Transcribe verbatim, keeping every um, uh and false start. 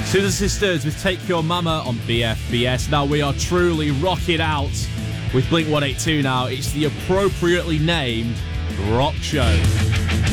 Scissor Sisters with Take Your Mama on B F B S. Now we are truly rocking out with Blink one eighty-two now. It's the appropriately named Rock Show.